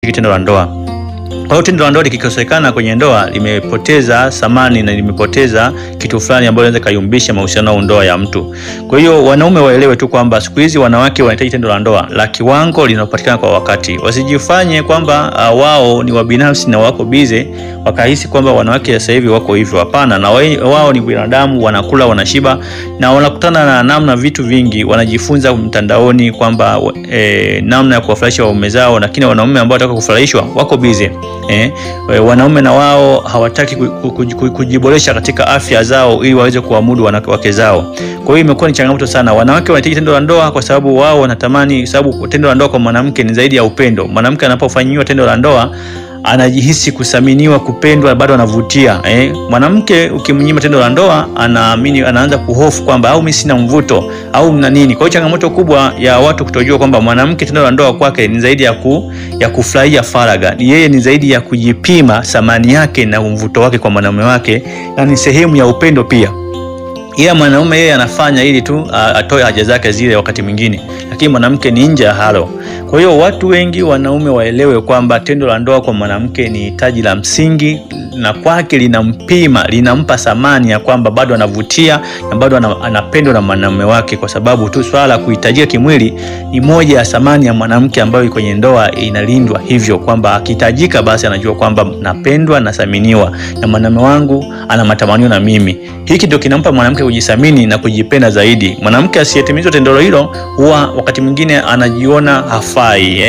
tendo la ndoa. Kwa hiyo tendo la ndoa likikosekana kwenye ndoa limepoteza thamani na limepoteza kitu fulani ambacho inaweza kayumbisha mahusiano au ndoa ya mtu. Kwa hiyo wanaume waelewe tu kwamba siku hizi wanawake wanahitaji tendo la ndoa la kiwango linalopatikana kwa wakati. Wasijifanye kwamba wao ni wabinafsi na wako bize wakahisi kwamba wanawake sasa hivi wako hivyo. Hapana, na wao ni binadamu, wanakula, wanashiba na wanakutana na namna vitu vingi, wanajifunza mtandaoni kwamba namna ya kuwafurahisha waume zao, lakini wanaume ambao wanataka kufurahishwa wako bize. Wanaume na wao hawataki kujiboresha katika afya zao ili waweze kuamudu wanawake zao. Kwa hiyo imekuwa ni changamoto sana. Wanawake wanahitaji tendo la ndoa kwa sababu wao wanatamani, sababu tendo la ndoa kwa mwanamke ni zaidi ya upendo. Mwanamke anapofanyiwa tendo la ndoa anajihisi kusaminiwa, kupendwa, bado anavutia. Mwanamke ukimnyima tendo la ndoa anaanza kuhofu kwamba au mimi sina mvuto au na nini. Kwa hiyo changamoto kubwa ya watu kutojua kwamba mwanamke tendo la ndoa kwake ni zaidi ya kufurahia faraga. Yeye ni zaidi ya kujipima thamani yake na mvuto wake kwa mwanamume wake, na ni sehemu ya upendo pia. Ila mwanaume yeye anafanya ili tu atoe haja zake zile wakati mwingine, lakini mwanamke ni nje ya halo. Kwa hiyo watu wengi wanaume waelewe kwamba tendo la ndoa kwa mwanamke ni hitaji la msingi, na kwake linampima, linampa thamani ya kwamba bado anavutia na bado anapendwa na mwanamume wake, kwa sababu tu swala la kuhitajika kimwili ni moja ya thamani ya mwanamke ambayo kwenye ndoa inalindwa hivyo, kwamba akihitajika basi anajua kwamba napendwa na thaminiwa na mwanamume wangu ana matamanio na mimi. Hiki ndio kinampa mwanamke kujithamini na kujipenda zaidi. Mwanamke asiyetimizwa tendo hilo huwa wakati mwingine anajiona hafai,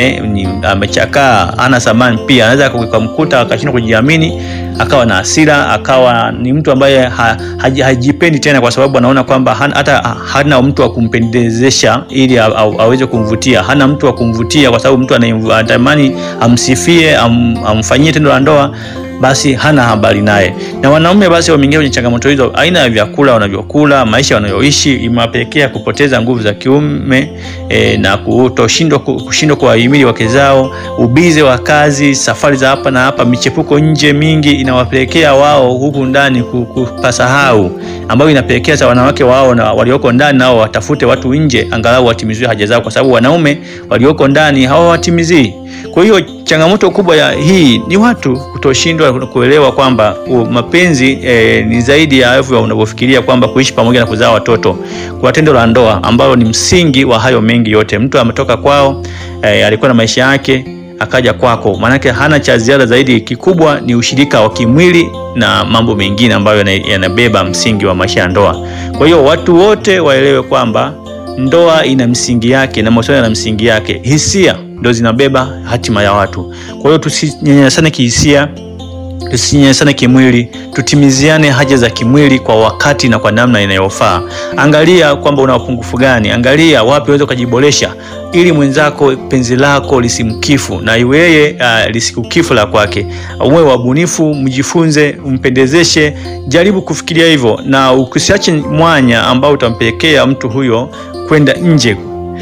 amechakaa, hana thamani pia. Anaweza kumkuta akashindwa kujiamini, akawa na hasira, akawa ni mtu ambaye hajipendi tena, kwa sababu anaona kwamba hata hana mtu wa kumpendezesha ili aweze kumvutia. Hana mtu wa kumvutia kwa sababu mtu anatamani amsifie, amfanyie tendo la ndoa, basi hana habari naye. Na wanaume basi wameingia kwenye changamoto hizo. Aina ya vyakula wanavyokula, maisha wanayoishi imewapelekea kupoteza nguvu za kiume na kushindwa kuwahimili wake zao. Ubize wa kazi, safari za hapa na hapa, michepuko nje mingi inawapelekea wao huku ndani kupasahau, ambayo inapelekea sa wanawake wao na walioko ndani nao watafute watu nje angalau watimiziwe haja zao, kwa sababu wanaume walioko ndani hawawatimizii. Kwa hiyo changamoto kubwa ya hii ni watu kutoshindwa kuelewa kwamba mapenzi ni zaidi ya hivyo unavyofikiria, kwamba kuishi pamoja na kuzaa watoto, kwa tendo la ndoa ambalo ni msingi wa hayo mengi yote. Mtu ametoka kwao, alikuwa na maisha yake, akaja kwako, maanake hana cha ziada zaidi. Kikubwa ni ushirika wa kimwili na mambo mengine ambayo yanabeba msingi wa maisha ya ndoa. Kwa hiyo watu wote waelewe kwamba ndoa ina msingi yake na mahusiano yana msingi yake. Hisia ndio zinabeba hatima ya watu. Kwa hiyo tusinyanyasane kihisia, tusinyanyasane kimwili, tutimiziane haja za kimwili kwa wakati na kwa namna inayofaa. Angalia kwamba una upungufu gani, angalia wapi unaweza kujiboresha ili mwenzako penzi lako lisimkifu na yeye lisikukifu la kwake. Uwe wabunifu, mjifunze, umpendezeshe, jaribu kufikiria hivyo, na usiache mwanya ambao utampelekea mtu huyo kwenda nje.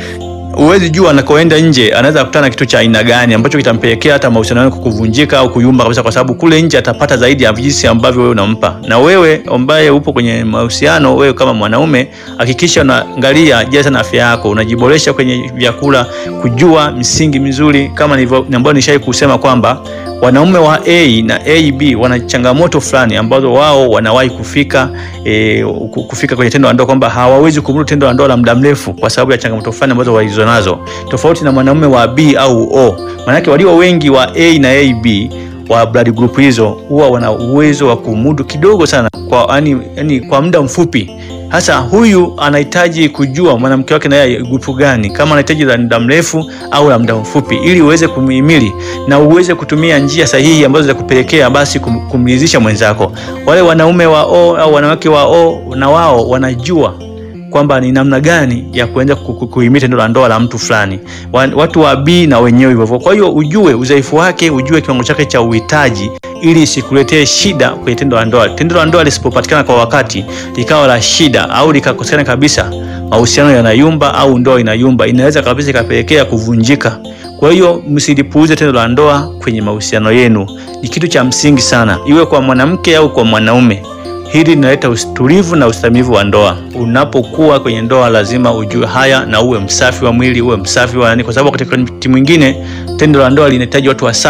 Uwezi jua anakoenda nje anaweza kukutana kitu cha aina gani ambacho kitampelekea hata mahusiano yako kuvunjika au kuyumba kabisa, kwa sababu kule nje atapata zaidi ya jinsi ambavyo wewe unampa. Na wewe ambaye upo kwenye mahusiano, wewe kama mwanaume, hakikisha unaangalia jinsi na afya yako, unajiboresha kwenye vyakula, kujua misingi mizuri, kama nilivyo nishai kusema kwamba wanaume wa A na AB wana changamoto fulani ambazo wao wanawahi kufika kwenye tendo la ndoa, kwamba hawawezi kumudu tendo la ndoa la muda mrefu kwa sababu ya changamoto fulani ambazo walizo nazo, tofauti na wanaume wa B au O. Maana walio wengi wa A na AB wa blood group hizo huwa wana uwezo wa kumudu kidogo sana kwa muda mfupi. Hasa huyu anahitaji kujua mwanamke wake naye grupu gani, kama anahitaji la muda mrefu au la muda mfupi, ili uweze kumhimili na uweze kutumia njia sahihi ambazo za kupelekea basi kumridhisha mwenzako. Wale wanaume wa O au wanawake wa O na wao wanajua kwamba ni namna gani ya kuanza kuhimili tendo la ndoa la mtu fulani. Watu wa B na wenyewe hivyo. Kwa hiyo ujue udhaifu wake, ujue kiwango chake cha uhitaji, ili isikuletee shida kwenye tendo la ndoa. Tendo la ndoa lisipopatikana kwa wakati, likawa la shida au likakosekana kabisa, mahusiano yanayumba au ndoa inayumba, inaweza kabisa ikapelekea kuvunjika. Kwa hiyo msilipuuze tendo la ndoa kwenye mahusiano yenu. Ni kitu cha msingi sana, iwe kwa mwanamke au kwa mwanaume. Hili linaleta utulivu na ustamivu wa ndoa. Unapokuwa kwenye ndoa lazima ujue haya na uwe msafi wa mwili, uwe msafi wa nani, kwa sababu katika wakati mwingine tendo la ndoa linahitaji watu wasafi.